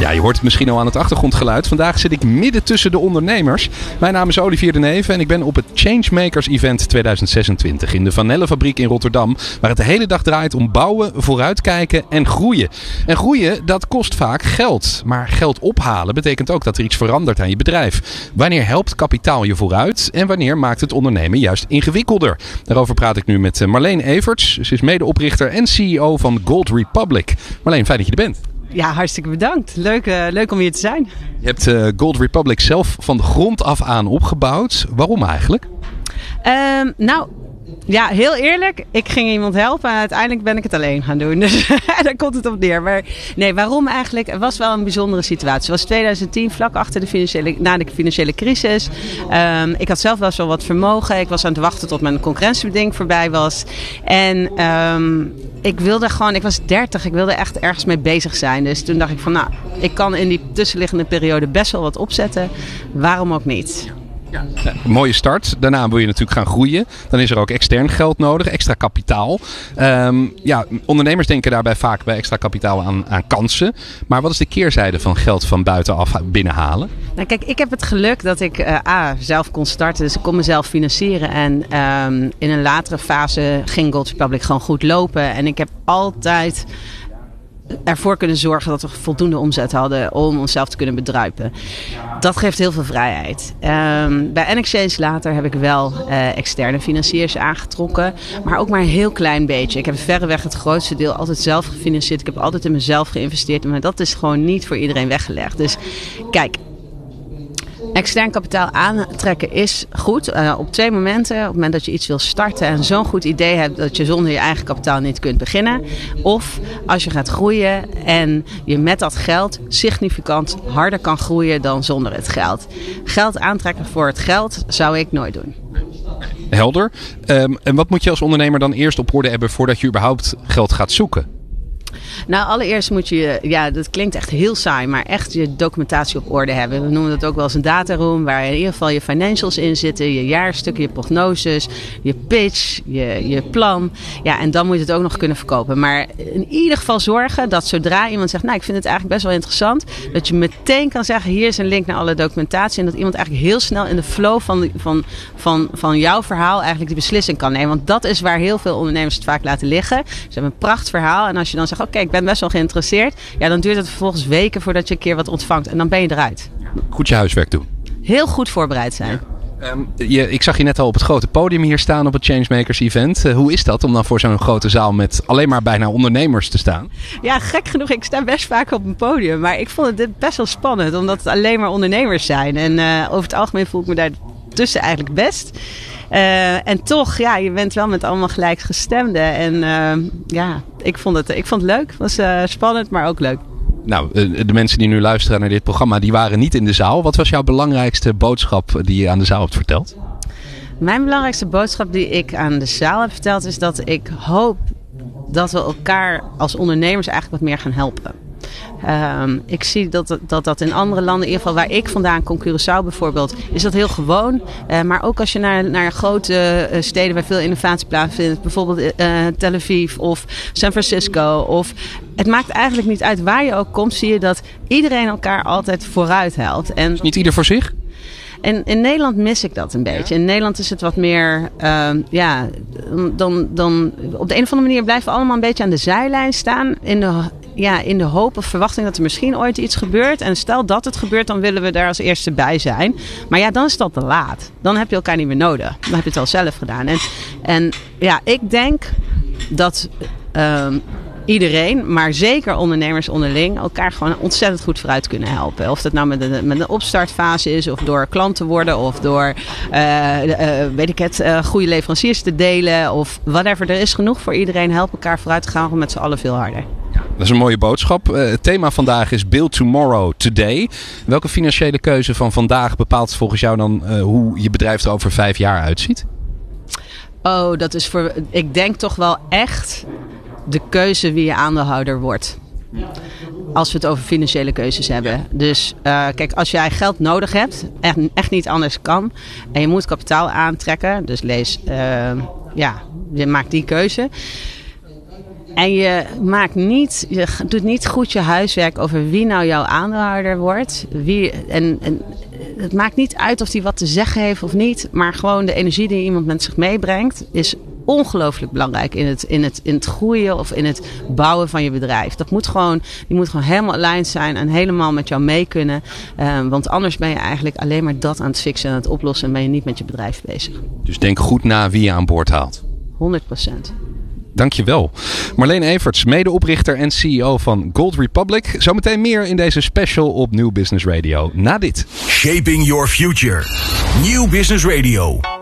Ja, je hoort het misschien al aan het achtergrondgeluid. Vandaag zit ik midden tussen de ondernemers. Mijn naam is Olivier de Neve en ik ben op het Changemakers Event 2026 in de Van Nelle fabriek in Rotterdam. Waar het de hele dag draait om bouwen, vooruitkijken en groeien. En groeien, dat kost vaak geld. Maar geld ophalen betekent ook dat er iets verandert aan je bedrijf. Wanneer helpt kapitaal je vooruit en wanneer maakt het ondernemen juist ingewikkelder? Daarover praat ik nu met Marleen Everts. Ze is medeoprichter en CEO van Gold Republic. Marleen, fijn dat je er bent. Ja, hartstikke bedankt. Leuk om hier te zijn. Je hebt Gold Republic zelf van de grond af aan opgebouwd. Waarom eigenlijk? Ja, heel eerlijk. Ik ging iemand helpen en uiteindelijk ben ik het alleen gaan doen. Dus daar komt het op neer. Maar nee, waarom eigenlijk? Het was wel een bijzondere situatie. Het was 2010, vlak achter na de financiële crisis. Ik had zelf wel wat vermogen. Ik was aan het wachten tot mijn concurrentiebeding voorbij was. En ik was 30. Ik wilde echt ergens mee bezig zijn. Dus toen dacht ik van, ik kan in die tussenliggende periode best wel wat opzetten. Waarom ook niet? Ja, een mooie start. Daarna wil je natuurlijk gaan groeien. Dan is er ook extern geld nodig, extra kapitaal. Ondernemers denken daarbij vaak bij extra kapitaal aan kansen. Maar wat is de keerzijde van geld van buitenaf binnenhalen? Nou, kijk, ik heb het geluk dat ik zelf kon starten. Dus ik kon mezelf financieren. En in een latere fase ging Gold Republic gewoon goed lopen. En ik heb altijd ervoor kunnen zorgen dat we voldoende omzet hadden om onszelf te kunnen bedruipen. Dat geeft heel veel vrijheid. Bij NXchange later heb ik wel externe financiers aangetrokken. Maar ook maar een heel klein beetje. Ik heb verreweg het grootste deel altijd zelf gefinancierd. Ik heb altijd in mezelf geïnvesteerd. Maar dat is gewoon niet voor iedereen weggelegd. Dus kijk, extern kapitaal aantrekken is goed op twee momenten. Op het moment dat je iets wil starten en zo'n goed idee hebt dat je zonder je eigen kapitaal niet kunt beginnen. Of als je gaat groeien en je met dat geld significant harder kan groeien dan zonder het geld. Geld aantrekken voor het geld zou ik nooit doen. Helder. En wat moet je als ondernemer dan eerst op orde hebben voordat je überhaupt geld gaat zoeken? Nou, allereerst moet je, dat klinkt echt heel saai, maar echt je documentatie op orde hebben. We noemen dat ook wel eens een dataroom, waar in ieder geval je financials in zitten, je jaarstukken, je prognoses, je pitch, je plan. Ja, en dan moet je het ook nog kunnen verkopen. Maar in ieder geval zorgen dat zodra iemand zegt, ik vind het eigenlijk best wel interessant, dat je meteen kan zeggen, hier is een link naar alle documentatie. En dat iemand eigenlijk heel snel in de flow van jouw verhaal eigenlijk die beslissing kan nemen. Want dat is waar heel veel ondernemers het vaak laten liggen. Ze hebben een prachtverhaal en als je dan zegt, oké, ik ben best wel geïnteresseerd. Ja, dan duurt het vervolgens weken voordat je een keer wat ontvangt. En dan ben je eruit. Goed je huiswerk doen. Heel goed voorbereid zijn. Ik zag je net al op het grote podium hier staan op het Changemakers Event. Hoe is dat om dan voor zo'n grote zaal met alleen maar bijna ondernemers te staan? Ja, gek genoeg. Ik sta best vaak op een podium. Maar ik vond het best wel spannend. Omdat het alleen maar ondernemers zijn. En over het algemeen voel ik me daar tussen eigenlijk best. En toch, je bent wel met allemaal gelijkgestemden. En ik vond het leuk. Het was spannend, maar ook leuk. Nou, de mensen die nu luisteren naar dit programma, die waren niet in de zaal. Wat was jouw belangrijkste boodschap die je aan de zaal hebt verteld? Mijn belangrijkste boodschap die ik aan de zaal heb verteld is dat ik hoop dat we elkaar als ondernemers eigenlijk wat meer gaan helpen. Ik zie dat in andere landen, in ieder geval waar ik vandaan kom, Curaçao bijvoorbeeld, is dat heel gewoon. Maar ook als je naar grote steden waar veel innovatie plaatsvindt, bijvoorbeeld Tel Aviv of San Francisco. Het maakt eigenlijk niet uit waar je ook komt, zie je dat iedereen elkaar altijd vooruit helpt. En niet ieder voor zich? En in Nederland mis ik dat een beetje. In Nederland is het wat meer, dan op de een of andere manier blijven we allemaal een beetje aan de zijlijn staan. In de hoop of verwachting dat er misschien ooit iets gebeurt. En stel dat het gebeurt, dan willen we daar als eerste bij zijn. Maar dan is het al te laat. Dan heb je elkaar niet meer nodig. Dan heb je het al zelf gedaan. En ik denk dat iedereen, maar zeker ondernemers onderling, elkaar gewoon ontzettend goed vooruit kunnen helpen. Of dat nou met een opstartfase is, of door klant te worden, of door goede leveranciers te delen, of whatever. Er is genoeg voor iedereen. Help elkaar vooruit te gaan met z'n allen veel harder. Dat is een mooie boodschap. Het thema vandaag is Build Tomorrow Today. Welke financiële keuze van vandaag bepaalt volgens jou dan hoe je bedrijf er over 5 jaar uitziet? Oh, dat is ik denk toch wel echt de keuze wie je aandeelhouder wordt. Als we het over financiële keuzes hebben. Dus kijk, als jij geld nodig hebt, echt niet anders kan, en je moet kapitaal aantrekken, dus lees, je maakt die keuze. En je doet niet goed je huiswerk over wie nou jouw aandeelhouder wordt. En het maakt niet uit of die wat te zeggen heeft of niet. Maar gewoon de energie die iemand met zich meebrengt is ongelooflijk belangrijk in het groeien of in het bouwen van je bedrijf. Die moet gewoon helemaal aligned zijn en helemaal met jou mee kunnen. Want anders ben je eigenlijk alleen maar dat aan het fixen en aan het oplossen en ben je niet met je bedrijf bezig. Dus denk goed na wie je aan boord haalt. 100%. Dankjewel. Marleen Everts, medeoprichter en CEO van Gold Republic. Zometeen meer in deze special op Nieuw Business Radio. Na dit. Shaping Your Future. Nieuw Business Radio.